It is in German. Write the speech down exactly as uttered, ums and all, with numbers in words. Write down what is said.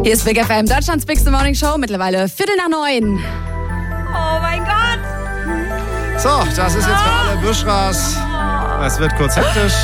Hier ist Big F M, Deutschlands Bigste Morning Show, mittlerweile Viertel nach neun. Oh mein Gott! So, das ist jetzt für alle Buschras. Es wird kurz hektisch.